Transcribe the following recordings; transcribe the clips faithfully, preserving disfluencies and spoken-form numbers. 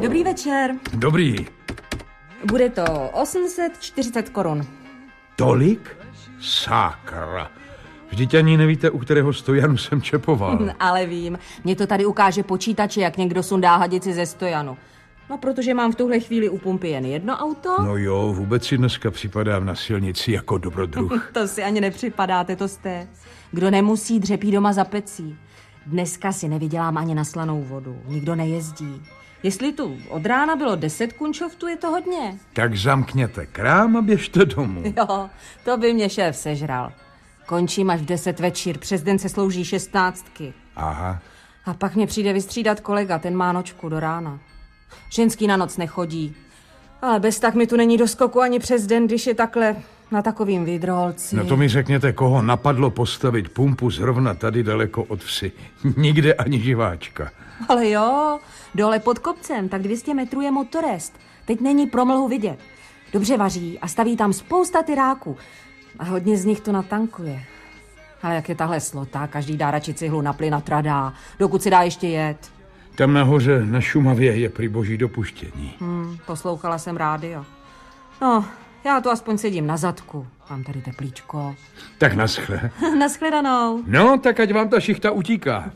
Dobrý večer. Dobrý. Bude to osm set čtyřicet korun. Tolik? Sakra. Vždyť ani nevíte, u kterého stojanu jsem čepoval. Ale vím. Mně to tady ukáže počítače, jak někdo sundá hadici ze stojanu. No, protože mám v tuhle chvíli u pumpy jen jedno auto. No jo, vůbec si dneska připadám na silnici jako dobrodruh. To si ani nepřipadáte, to jste. Kdo nemusí, dřepí doma za pecí. Dneska si nevydělám ani na slanou vodu. Nikdo nejezdí. Jestli tu od rána bylo deset kunčoftů, je to hodně. Tak zamkněte krám a běžte domů. Jo, to by mě šéf sežral. Končím až v deset večír, přes den se slouží šestnáctky. Aha. A pak mě přijde vystřídat kolega, ten má nočku do rána. Ženský na noc nechodí. Ale bez tak mi tu není do skoku ani přes den, když je takhle na takovým vidrolci. No to mi řekněte, koho napadlo postavit pumpu zrovna tady daleko od vsi. Nikde ani živáčka. Ale jo, dole pod kopcem, tak dvě stě metrů je Motorest. Teď není promlhu vidět. Dobře vaří a staví tam spousta tyráků. A hodně z nich to natankuje. Ale jak je tahle slota, každý dá radši cihlu na plyn a tradá, dokud se dá ještě jet. Tam nahoře na Šumavě je prý boží dopuštění. Hmm, poslouchala jsem rádio. No, já tu aspoň sedím na zadku. Mám tady teplíčko. Tak naschle. Naschledanou. No, tak ať vám ta šichta utíká.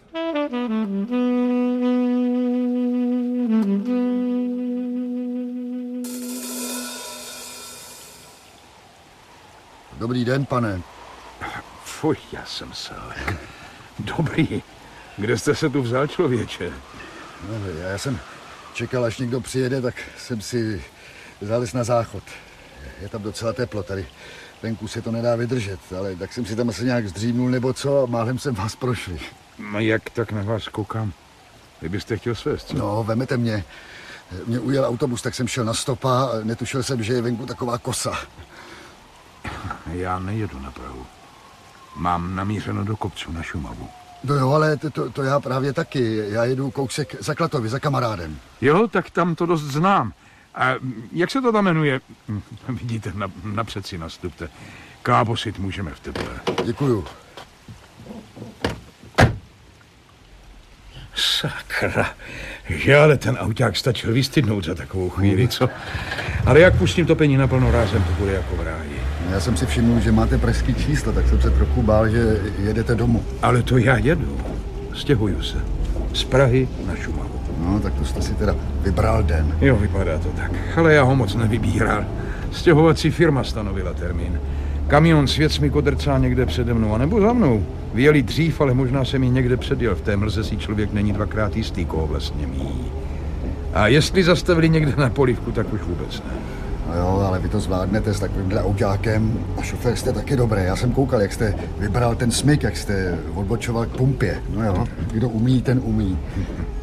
Dobrý den, pane. Fuj, já jsem sel. Dobrý. Kde jste se tu vzal, člověče? No, já jsem čekal, až někdo přijede, tak jsem si zalez na záchod. Je tam docela teplo tady. Venku se to nedá vydržet, ale tak jsem si tam asi nějak zdřímnul nebo co a málem jsem vás prošli. No jak tak na vás koukám? Vy byste chtěl svést, co? No, vemete mě. Mě ujel autobus, tak jsem šel na stopa a netušil jsem, že je venku taková kosa. Já nejedu na Prahu. Mám namířeno do kopců na Šumavu. No jo, ale to, to, to já právě taky. Já jedu kousek za Klatovy, za kamarádem. Jo, tak tam to dost znám. A jak se to tam jmenuje? Vidíte, na, napřed si nastupte. Kábosit můžeme v teple. Děkuju. Sakra, že ale ten auták stačil vystydnout za takovou chvíli, co? Ale jak pustím topení naplno rázem, to bude jako v ráji. Já jsem si všiml, že máte pražský číslo, tak jsem se trochu bál, že jedete domů. Ale to já jedu. Stěhuju se. Z Prahy na Šumavu. No, tak to jste si teda vybral den. Jo, vypadá to tak. Ale já ho moc nevybíral. Stěhovací firma stanovila termín. Kamion s věcmi kodrcá někde přede mnou, anebo za mnou. Vyjeli dřív, ale možná se mi někde předjel. V té mlze si člověk není dvakrát jistý, koho vlastně míjí. A jestli zastavili někde na polivku, tak už vůbec ne. No jo, ale vy to zvládnete s takovýmhle autákem a šofér jste taky dobrý. Já jsem koukal, jak jste vybral ten smyk, jak jste odbočoval k pumpě. No jo, kdo umí, ten umí.